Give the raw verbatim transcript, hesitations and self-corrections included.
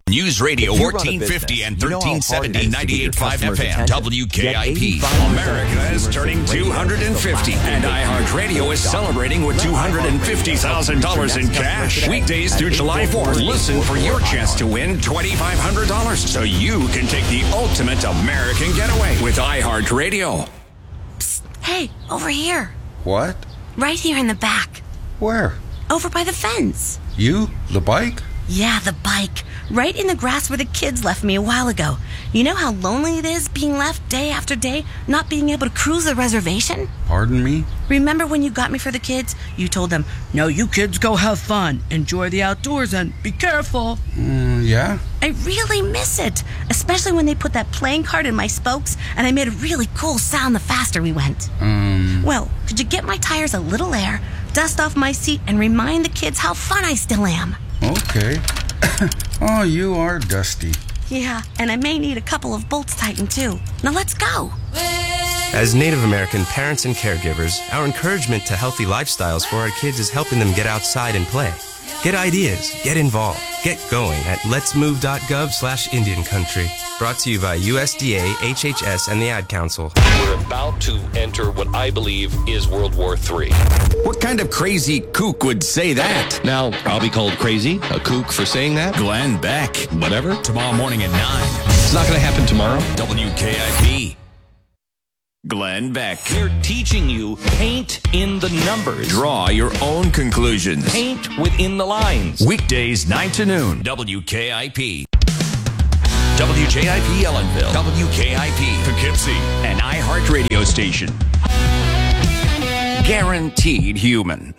News Radio If you run a fourteen fifty business, and you know how thirteen hard it seventy is to get your ninety-eight point five customers' F M, attention. W K I P. Get eighty-five percent America is turning consumers two hundred fifty, and iHeartRadio is celebrating with two hundred fifty thousand dollars in cash. Weekdays through July fourth, listen for your chance to win twenty-five hundred dollars so you can take the ultimate American getaway with iHeartRadio. Psst, hey, over here. What? Right here in the back. Where? Over by the fence. You? The bike? Yeah, the bike. Right in the grass where the kids left me a while ago. You know how lonely it is being left day after day, not being able to cruise the reservation? Pardon me? Remember when you got me for the kids? You told them, no, you kids go have fun, enjoy the outdoors, and be careful. Mm, yeah? I really miss it, especially when they put that playing card in my spokes and I made a really cool sound the faster we went. Um... Well, could you get my tires a little air, dust off my seat, and remind the kids how fun I still am? Okay. Oh, you are dusty. Yeah, and I may need a couple of bolts tightened too. Now let's go. As Native American parents and caregivers, our encouragement to healthy lifestyles for our kids is helping them get outside and play. Get ideas, get involved, get going at letsmove.gov slash Indian Country. Brought to you by U S D A, H H S, and the Ad Council. We're about to enter what I believe is World War Three. What kind of crazy kook would say that? Now, I'll be called crazy, a kook for saying that. Glenn Beck. Whatever. Tomorrow morning at nine. It's not going to happen tomorrow. W K I P. Glenn Beck. We're teaching you paint in the numbers. Draw your own conclusions. Paint within the lines. Weekdays nine to noon. W K I P. W J I P Ellenville. W K I P Poughkeepsie. An iHeart radio station. Guaranteed human.